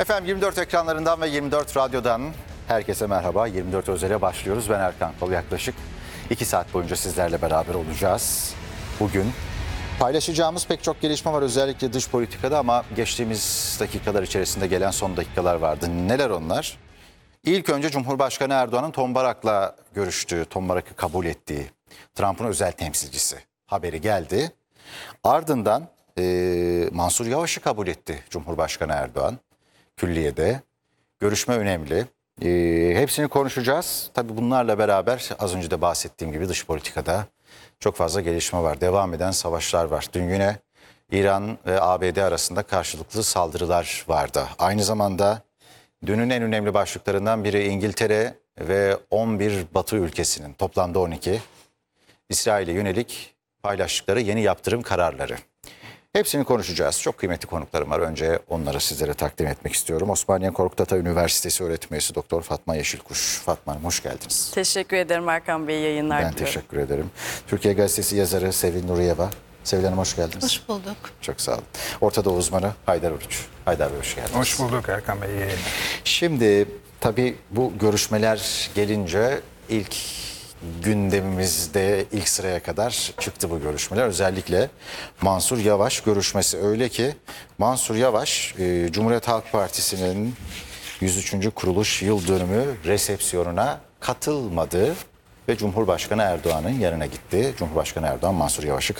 Efendim 24 ekranlarından ve 24 radyodan herkese merhaba. 24 Özel'e başlıyoruz. Ben Erkan Kol. Yaklaşık 2 saat boyunca sizlerle beraber olacağız. Bugün paylaşacağımız pek çok gelişme var, özellikle dış politikada, ama geçtiğimiz dakikalar içerisinde gelen son dakikalar vardı. Neler onlar? İlk önce Cumhurbaşkanı Erdoğan'ın Tombarak'la görüştüğü, Tombarak'ı kabul ettiği, Trump'ın özel temsilcisi haberi geldi. Ardından Mansur Yavaş'ı kabul etti Cumhurbaşkanı Erdoğan külliyede. Görüşme önemli. Hepsini konuşacağız. Tabii bunlarla beraber az önce de bahsettiğim gibi dış politikada çok fazla gelişme var. Devam eden savaşlar var. Dün yine İran ve ABD arasında karşılıklı saldırılar vardı. Aynı zamanda dünün en önemli başlıklarından biri İngiltere ve 11 Batı ülkesinin, toplamda 12, İsrail'e yönelik paylaştıkları yeni yaptırım kararları. Hepsini konuşacağız. Çok kıymetli konuklarım var. Önce onları sizlere takdim etmek istiyorum. Osmaniye Korkut Ata Üniversitesi öğretim üyesi Doktor Fatma Yeşilkuş. Fatma Hanım, hoş geldiniz. Teşekkür ederim Erkan Bey, yayınlar Ben diliyorum. teşekkür ederim. Türkiye Gazetesi yazarı Sevil Nuriyeva. Sevil Hanım, hoş geldiniz. Hoş bulduk. Çok sağ olun. Orta Doğu uzmanı Haydar Uruç. Haydar Bey, hoş geldiniz. Hoş bulduk Erkan Bey. İyi yayınlar. Şimdi tabii bu görüşmeler gelince ilk gündemimizde ilk sıraya kadar çıktı bu görüşmeler. Özellikle Mansur Yavaş görüşmesi. Öyle ki Mansur Yavaş Cumhuriyet Halk Partisi'nin 103. kuruluş yıl dönümü resepsiyonuna katılmadı ve Cumhurbaşkanı Erdoğan'ın yanına gitti. Cumhurbaşkanı Erdoğan Mansur Yavaş'ı